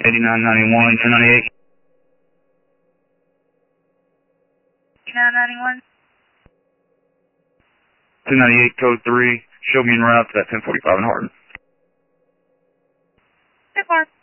8991, 298. 8991. 298, code 3. Show me en route to that 1045 in Hardin. 10-4.